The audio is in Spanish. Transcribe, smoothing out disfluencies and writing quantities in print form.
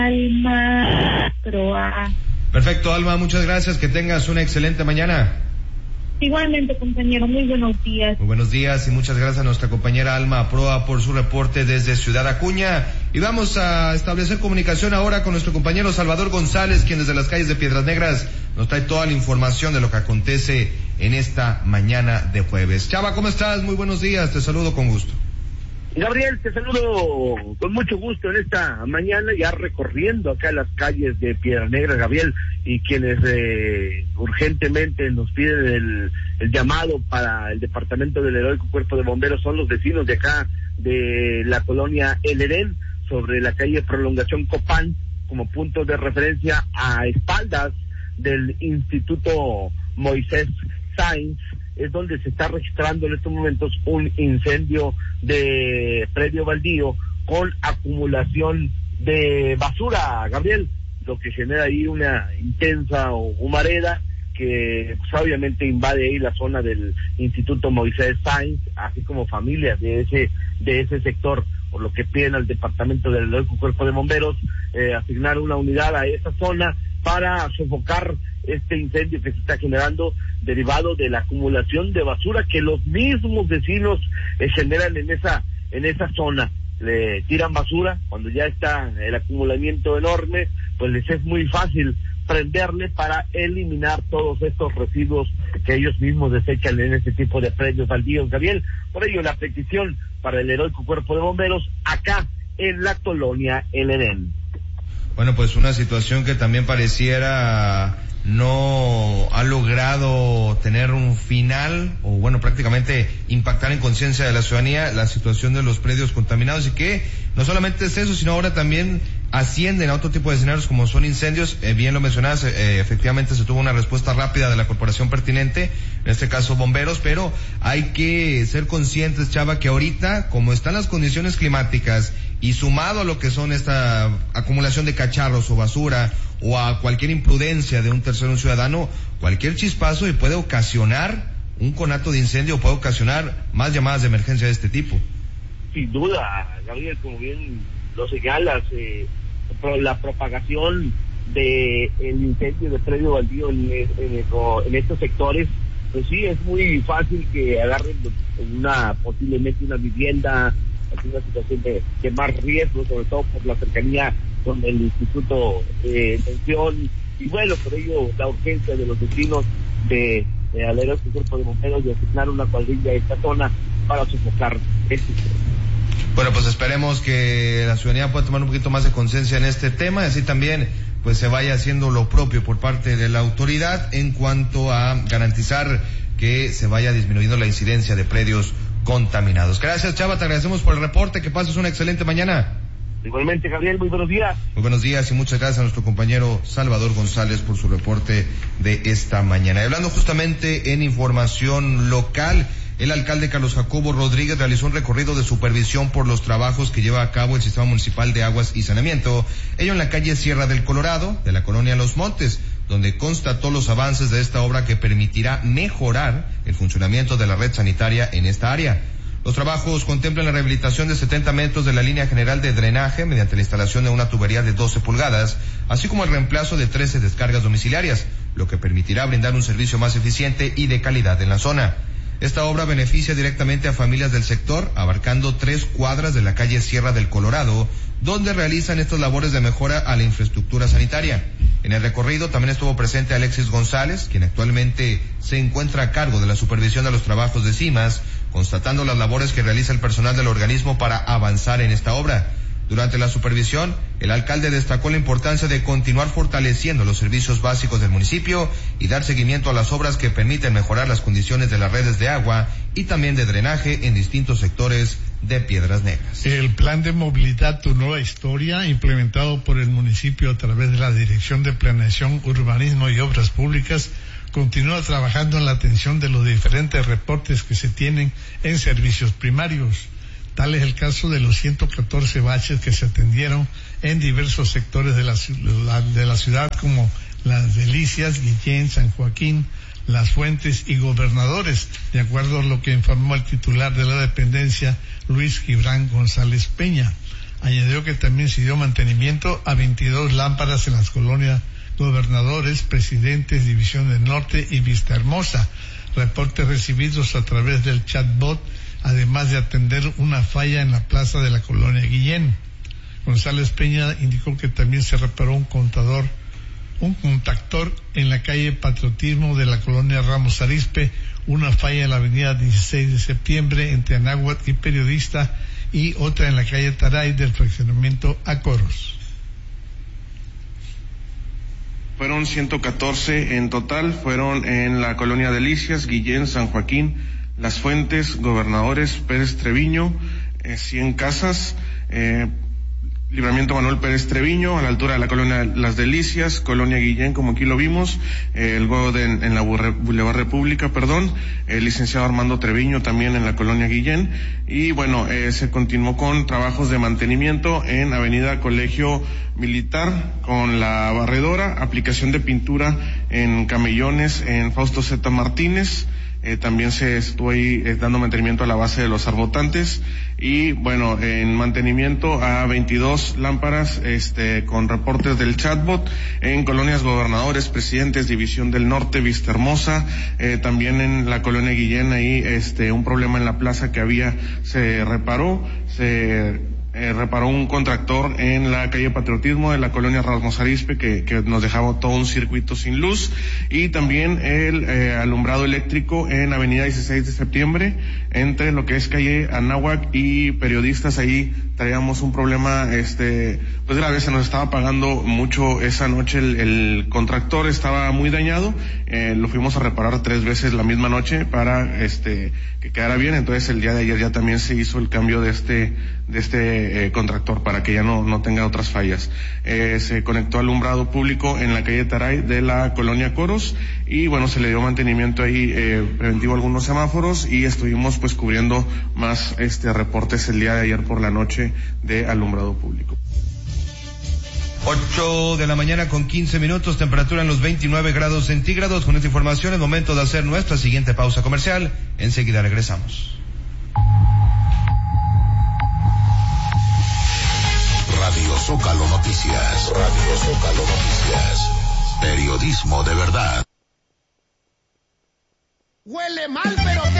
Alma Proa. Perfecto, Alma, muchas gracias, que tengas una excelente mañana. Igualmente, compañero, muy buenos días. Muy buenos días y muchas gracias a nuestra compañera Alma Proa por su reporte desde Ciudad Acuña. Y vamos a establecer comunicación ahora con nuestro compañero Salvador González, quien desde las calles de Piedras Negras nos trae toda la información de lo que acontece en esta mañana de jueves. Chava, ¿cómo estás? Muy buenos días, te saludo con gusto. Gabriel, te saludo con mucho gusto en esta mañana, ya recorriendo acá las calles de Piedras Negras, Gabriel, y quienes urgentemente nos piden el llamado para el departamento del Heroico Cuerpo de Bomberos son los vecinos de acá, de la colonia El Edén, sobre la calle Prolongación Copán, como punto de referencia a espaldas del Instituto Moisés Sáenz. Es donde se está registrando en estos momentos un incendio de predio baldío con acumulación de basura, Gabriel, lo que genera ahí una intensa humareda que pues, obviamente invade ahí la zona del Instituto Moisés Sáenz, así como familias de ese sector, por lo que piden al departamento del Heroico Cuerpo de Bomberos asignar una unidad a esa zona para sofocar este incendio que se está generando derivado de la acumulación de basura que los mismos vecinos generan en esa zona. Le tiran basura cuando ya está el acumulamiento enorme, pues les es muy fácil prenderle para eliminar todos estos residuos que ellos mismos desechan en este tipo de predios baldíos, Gabriel. Por ello la petición para el Heroico Cuerpo de Bomberos acá en la colonia El Edén. Bueno, pues una situación que también pareciera no ha logrado tener un final, o bueno, prácticamente impactar en conciencia de la ciudadanía la situación de los predios contaminados, y que no solamente es eso, sino ahora también ascienden a otro tipo de escenarios como son incendios. Bien lo mencionabas, efectivamente se tuvo una respuesta rápida de la corporación pertinente, en este caso bomberos, pero hay que ser conscientes, Chava, que ahorita, como están las condiciones climáticas, y sumado a lo que son esta acumulación de cacharros o basura, o a cualquier imprudencia de un tercero, un ciudadano, cualquier chispazo y puede ocasionar un conato de incendio, o puede ocasionar más llamadas de emergencia de este tipo. Sin duda, Gabriel, como bien lo señalas, la propagación de el incendio de predio baldío en estos sectores, pues sí, es muy fácil que agarren posiblemente una vivienda, una situación de más riesgo, sobre todo por la cercanía con el Instituto de Pensión, y bueno, por ello la urgencia de los vecinos de Heroico Cuerpo de Bomberos de asignar una cuadrilla a esta zona para sofocar este tema. Bueno, pues esperemos que la ciudadanía pueda tomar un poquito más de conciencia en este tema, y así también pues se vaya haciendo lo propio por parte de la autoridad en cuanto a garantizar que se vaya disminuyendo la incidencia de predios contaminados. Gracias, Chava, te agradecemos por el reporte, que pases una excelente mañana. Igualmente, Gabriel, muy buenos días. Muy buenos días y muchas gracias a nuestro compañero Salvador González por su reporte de esta mañana. Y hablando justamente en información local, el alcalde Carlos Jacobo Rodríguez realizó un recorrido de supervisión por los trabajos que lleva a cabo el Sistema Municipal de Aguas y Saneamiento, ello en la calle Sierra del Colorado, de la colonia Los Montes, donde constató los avances de esta obra que permitirá mejorar el funcionamiento de la red sanitaria en esta área. Los trabajos contemplan la rehabilitación de 70 metros de la línea general de drenaje mediante la instalación de una tubería de 12 pulgadas, así como el reemplazo de 13 descargas domiciliarias, lo que permitirá brindar un servicio más eficiente y de calidad en la zona. Esta obra beneficia directamente a familias del sector, abarcando 3 cuadras de la calle Sierra del Colorado, donde realizan estas labores de mejora a la infraestructura sanitaria. En el recorrido también estuvo presente Alexis González, quien actualmente se encuentra a cargo de la supervisión de los trabajos de CIMAS, constatando las labores que realiza el personal del organismo para avanzar en esta obra. Durante la supervisión, el alcalde destacó la importancia de continuar fortaleciendo los servicios básicos del municipio y dar seguimiento a las obras que permiten mejorar las condiciones de las redes de agua y también de drenaje en distintos sectores de Piedras Negras. El plan de movilidad Tu Nueva Historia, implementado por el municipio a través de la Dirección de Planeación, Urbanismo y Obras Públicas, continúa trabajando en la atención de los diferentes reportes que se tienen en servicios primarios. Tal es el caso de los 114 baches que se atendieron en diversos sectores de la ciudad, como Las Delicias, Guillén, San Joaquín, Las Fuentes y Gobernadores, de acuerdo a lo que informó el titular de la dependencia, Luis Gibran González Peña. Añadió que también se dio mantenimiento a 22 lámparas en las colonias Gobernadores, Presidentes, División del Norte y Vista Hermosa. Reportes recibidos a través del chatbot, además de atender una falla en la plaza de la colonia Guillén. González Peña indicó que también se reparó un contactor en la calle Patriotismo de la colonia Ramos Arizpe, una falla en la avenida 16 de septiembre entre Anáhuac y Periodista, y otra en la calle Taray del fraccionamiento Acoros. Fueron 114 en total, fueron en la colonia Delicias, Guillén, San Joaquín, Las Fuentes, Gobernadores, Pérez Treviño, 100 casas, Libramiento Manuel Pérez Treviño, a la altura de la colonia Las Delicias, colonia Guillén, como aquí lo vimos, luego en la Boulevard República, el licenciado Armando Treviño también en la colonia Guillén, y bueno, se continuó con trabajos de mantenimiento en avenida Colegio Militar con la barredora, aplicación de pintura en camellones en Fausto Z. Martínez. También se estuvo ahí dando mantenimiento a la base de los arbotantes, y bueno, en mantenimiento a 22 lámparas con reportes del chatbot en colonias Gobernadores, Presidentes, División del Norte, Vista Hermosa, también en la colonia Guillén, ahí un problema en la plaza que había se reparó, reparó un contractor en la calle Patriotismo de la colonia Ramos Arizpe que nos dejaba todo un circuito sin luz, y también el alumbrado eléctrico en avenida 16 de septiembre entre lo que es calle Anáhuac y Periodistas. Ahí traíamos un problema pues grave, se nos estaba apagando mucho esa noche, el contractor estaba muy dañado, lo fuimos a reparar 3 veces la misma noche para que quedara bien. Entonces el día de ayer ya también se hizo el cambio de este contractor para que ya no tenga otras fallas. Se conectó alumbrado público en la calle Taray de la colonia Coros, y bueno, se le dio mantenimiento ahí preventivo a algunos semáforos, y estuvimos pues cubriendo más reportes el día de ayer por la noche de alumbrado público. 8 de la mañana con 15 minutos, temperatura en los 29 grados centígrados. Con esta información es momento de hacer nuestra siguiente pausa comercial. Enseguida regresamos. Radio Zócalo Noticias. Radio Zócalo Noticias. Periodismo de verdad. Huele mal, pero